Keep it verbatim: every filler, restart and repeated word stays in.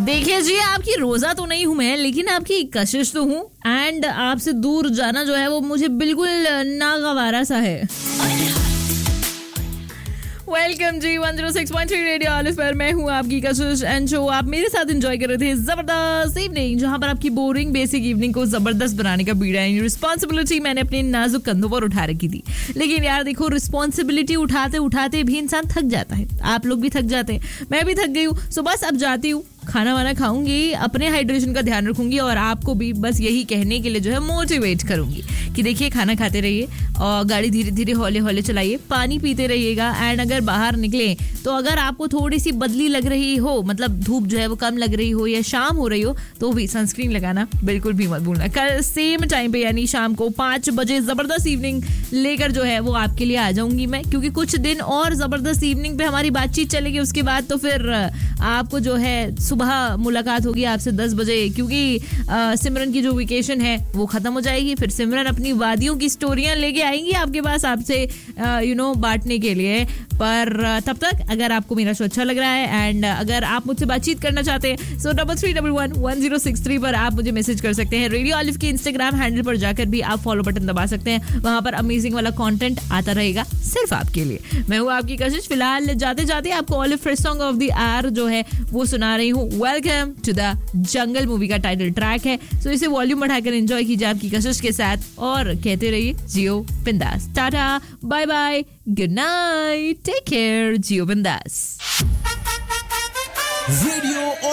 देखिए जी, आपकी रोजा तो नहीं हूं मैं, लेकिन आपकी कशिश तो हूँ। एंड आपसे दूर जाना जो है वो मुझे बिल्कुल नागवारा सा है। वेलकम जी one zero six point three radio olive पर मैं हूँ आपकी कशिश एंड शो आप मेरे साथ एंजॉय कर रहे थे जबरदस्त इवनिंग, जहाँ पर आपकी बोरिंग बेसिक इवनिंग को जबरदस्त बनाने का बीड़ा है। रिस्पॉन्सिबिलिटी मैंने अपने नाजुक कंधों पर उठा रखी थी, लेकिन यार देखो, रिस्पॉन्सिबिलिटी उठाते उठाते भी इंसान थक जाता है। आप लोग भी थक जाते हैं, मैं भी थक गई हूँ। सो बस अब जाती हूँ, खाना वाना खाऊंगी, अपने हाइड्रेशन का ध्यान रखूंगी और आपको भी बस यही कहने के लिए जो है मोटिवेट करूंगी कि देखिए, खाना खाते रहिए और गाड़ी धीरे धीरे हौले हौले चलाइए, पानी पीते रहिएगा। एंड अगर बाहर निकले तो अगर आपको थोड़ी सी बदली लग रही हो, मतलब धूप जो है वो कम लग रही हो या शाम हो रही हो, तो भी सनस्क्रीन लगाना बिल्कुल भी मत भूलना। कल सेम टाइम पे यानी शाम को पाँच बजे जबरदस्त इवनिंग लेकर जो है वो आपके लिए आ जाऊंगी मैं, क्योंकि कुछ दिन और जबरदस्त इवनिंग पे हमारी बातचीत चलेगी। उसके बाद तो फिर आपको जो है सुबह मुलाकात होगी आपसे दस बजे, क्योंकि आ, सिमरन की जो वेकेशन है वो खत्म हो जाएगी। फिर सिमरन अपनी वादियों की स्टोरियां लेके आएंगी आपके पास आपसे यू नो बांटने के लिए। पर तब तक अगर आपको मेरा शो अच्छा लग रहा है एंड अगर आप मुझसे बातचीत करना चाहते हैं, सो double three double one one zero six three पर आप मुझे मैसेज कर सकते हैं। रेडियो ऑलिव के इंस्टाग्राम हैंडल पर जाकर भी आप फॉलो बटन दबा सकते हैं, वहां पर अमेजिंग वाला कंटेंट आता रहेगा सिर्फ आपके लिए। मैं हूँ आपकी कशिश। फिलहाल जाते जाते आपको olive fresh song of the our जो है वो सुना रही हूँ। Welcome to the jungle movie का टाइटल ट्रैक है, सो इसे वॉल्यूम बढ़ाकर एंजॉय कीजिए आपकी कशिश के साथ और कहते रहिए जियो बिंदास। Tata, bye bye, good night, take care, जियो बिंदास। रेडियो